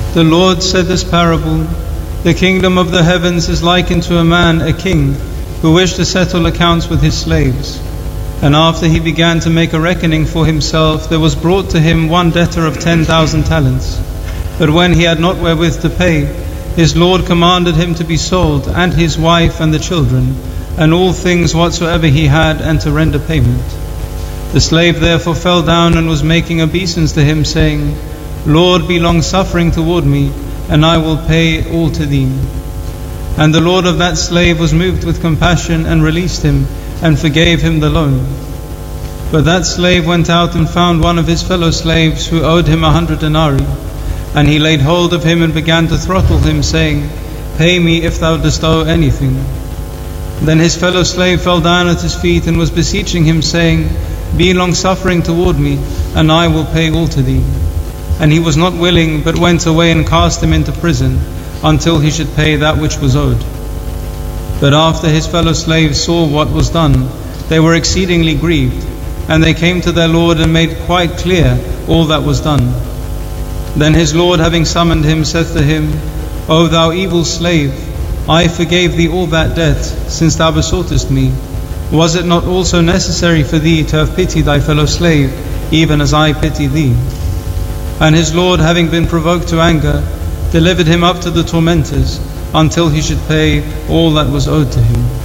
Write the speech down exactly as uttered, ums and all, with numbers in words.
The Lord said this parable: The kingdom of the heavens is likened to a man, a king, who wished to settle accounts with his slaves. And after he began to make a reckoning for himself, there was brought to him one debtor of ten thousand talents. But when he had not wherewith to pay, his Lord commanded him to be sold, and his wife and the children, and all things whatsoever he had, and to render payment. The slave therefore fell down and was making obeisance to him, saying, Lord, be long-suffering toward me, and I will pay all to thee. And the Lord of that slave was moved with compassion, and released him, and forgave him the loan. But that slave went out and found one of his fellow slaves, who owed him a hundred denarii. And he laid hold of him and began to throttle him, saying, Pay me if thou dost owe anything. Then his fellow slave fell down at his feet, and was beseeching him, saying, Be long-suffering toward me, and I will pay all to thee. And he was not willing, but went away and cast him into prison, until he should pay that which was owed. But after his fellow slaves saw what was done, they were exceedingly grieved, and they came to their Lord and made quite clear all that was done. Then his Lord, having summoned him, saith to him, O thou evil slave, I forgave thee all that debt, since thou besoughtest me. Was it not also necessary for thee to have pitied thy fellow slave, even as I pity thee? And his Lord, having been provoked to anger, delivered him up to the tormentors, until he should pay all that was owed to him.